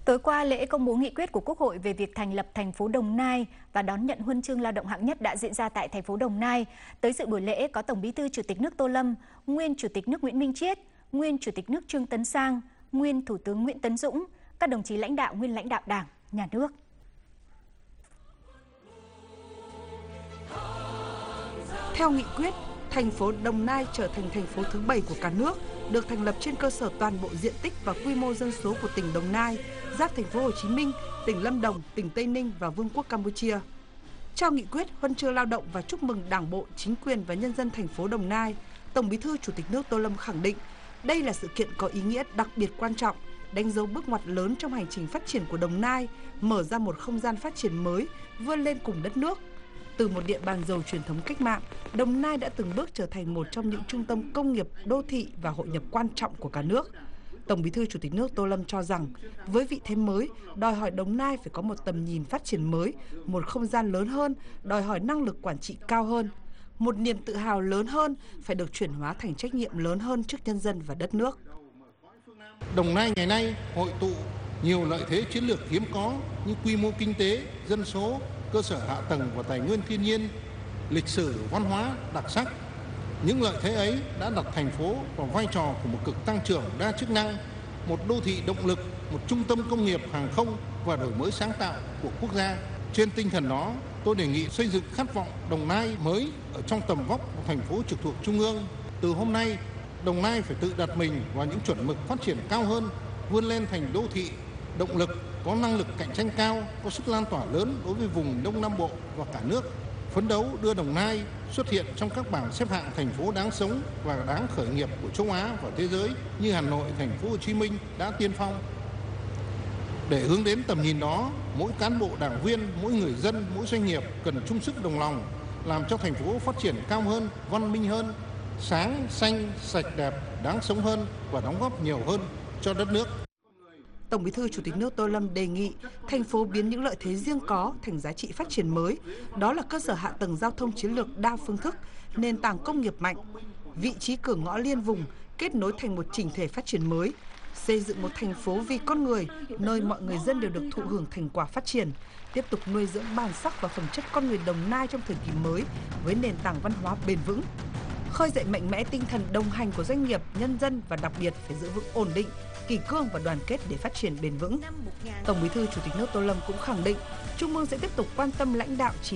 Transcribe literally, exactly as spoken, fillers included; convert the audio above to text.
Tối qua, lễ công bố nghị quyết của Quốc hội về việc thành lập thành phố Đồng Nai và đón nhận huân chương lao động hạng nhất đã diễn ra tại thành phố Đồng Nai. Tới dự buổi lễ có Tổng Bí thư Chủ tịch nước Tô Lâm, nguyên Chủ tịch nước Nguyễn Minh Chiết, nguyên Chủ tịch nước Trương Tấn Sang, nguyên Thủ tướng Nguyễn Tấn Dũng, các đồng chí lãnh đạo nguyên lãnh đạo Đảng, Nhà nước. Theo nghị quyết, thành phố Đồng Nai trở thành thành phố thứ bảy của cả nước, được thành lập trên cơ sở toàn bộ diện tích và quy mô dân số của tỉnh Đồng Nai, giáp thành phố Hồ Chí Minh, tỉnh Lâm Đồng, tỉnh Tây Ninh và Vương quốc Campuchia. Trao nghị quyết huân chương lao động và chúc mừng Đảng bộ, chính quyền và nhân dân thành phố Đồng Nai, Tổng Bí thư Chủ tịch nước Tô Lâm khẳng định đây là sự kiện có ý nghĩa đặc biệt quan trọng, đánh dấu bước ngoặt lớn trong hành trình phát triển của Đồng Nai, mở ra một không gian phát triển mới, vươn lên cùng đất nước. Từ một địa bàn giàu truyền thống cách mạng, Đồng Nai đã từng bước trở thành một trong những trung tâm công nghiệp, đô thị và hội nhập quan trọng của cả nước. Tổng Bí thư Chủ tịch nước Tô Lâm cho rằng, với vị thế mới, đòi hỏi Đồng Nai phải có một tầm nhìn phát triển mới, một không gian lớn hơn, đòi hỏi năng lực quản trị cao hơn. Một niềm tự hào lớn hơn phải được chuyển hóa thành trách nhiệm lớn hơn trước nhân dân và đất nước. Đồng Nai ngày nay hội tụ nhiều lợi thế chiến lược hiếm có như quy mô kinh tế, dân số, cơ sở hạ tầng và tài nguyên thiên nhiên, lịch sử, văn hóa đặc sắc. Những lợi thế ấy đã đặt thành phố vào vai trò của một cực tăng trưởng đa chức năng, một đô thị động lực, một trung tâm công nghiệp hàng không và đổi mới sáng tạo của quốc gia. Trên tinh thần đó, tôi đề nghị xây dựng khát vọng Đồng Nai mới ở trong tầm vóc của thành phố trực thuộc Trung ương. Từ hôm nay, Đồng Nai phải tự đặt mình vào những chuẩn mực phát triển cao hơn, vươn lên thành đô thị động lực, có năng lực cạnh tranh cao, có sức lan tỏa lớn đối với vùng Đông Nam Bộ và cả nước. Phấn đấu đưa Đồng Nai xuất hiện trong các bảng xếp hạng thành phố đáng sống và đáng khởi nghiệp của châu Á và thế giới như Hà Nội, thành phố Hồ Chí Minh đã tiên phong. Để hướng đến tầm nhìn đó, mỗi cán bộ đảng viên, mỗi người dân, mỗi doanh nghiệp cần chung sức đồng lòng, làm cho thành phố phát triển cao hơn, văn minh hơn, sáng, xanh, sạch đẹp, đáng sống hơn và đóng góp nhiều hơn cho đất nước. Tổng Bí thư Chủ tịch nước Tô Lâm đề nghị thành phố biến những lợi thế riêng có thành giá trị phát triển mới, đó là cơ sở hạ tầng giao thông chiến lược đa phương thức, nền tảng công nghiệp mạnh, vị trí cửa ngõ liên vùng kết nối thành một chỉnh thể phát triển mới, xây dựng một thành phố vì con người, nơi mọi người dân đều được thụ hưởng thành quả phát triển, tiếp tục nuôi dưỡng bản sắc và phẩm chất con người Đồng Nai trong thời kỳ mới với nền tảng văn hóa bền vững, khơi dậy mạnh mẽ tinh thần đồng hành của doanh nghiệp, nhân dân và đặc biệt phải giữ vững ổn định, kỷ cương và đoàn kết để phát triển bền vững. Tổng Bí thư Chủ tịch nước Tô Lâm cũng khẳng định, Trung ương sẽ tiếp tục quan tâm lãnh đạo chỉ